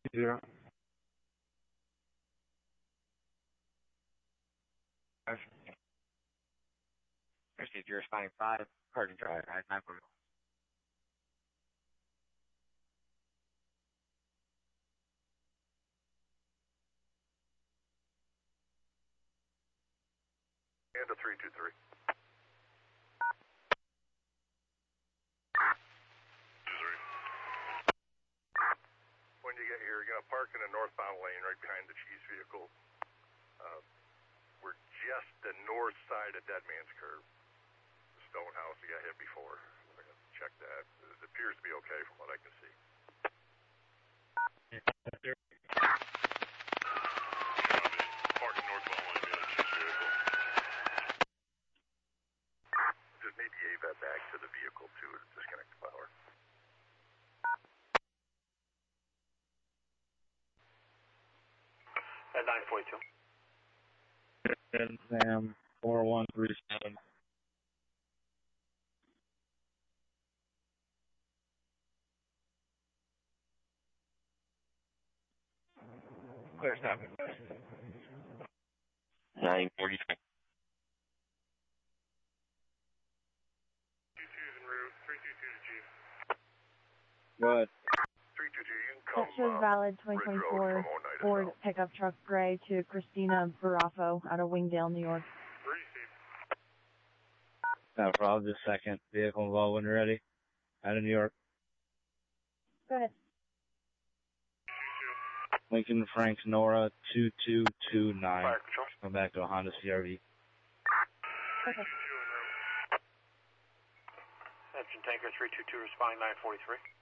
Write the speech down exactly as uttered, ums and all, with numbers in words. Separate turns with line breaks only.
Zero.
Received, you're responding five, Harding Drive, I nine forty.
And a three two three. When you get here, you're going to park in a northbound lane right behind the cheese vehicle. Uh, we're just the north side of Dead Man's Curve. The stone house you got hit before. We're going to check that. It appears to be okay from what I can see. Parking northbound lane behind the cheese vehicle. Just need the A V A T back to the vehicle to disconnect the power. At nine forty-two.
Sam four one three seven.
Clear stop.
nine forty-three.
two two's en route, three two two to Chief.
Go ahead.
three two two, you can come
That shows
uh,
valid
Ridge Road
twenty twenty-four
from Oneida
Ford
South.
pickup truck gray to Christina Barafo out of Wingdale, New York.
Receive.
No problem. Just a second. Vehicle involved when you're ready. Out of New York.
Go ahead.
Lincoln Frank Nora two two two nine.
Fire control.
Come back to a Honda C R V.
Okay.
Engine tanker three two two responding nine forty-three.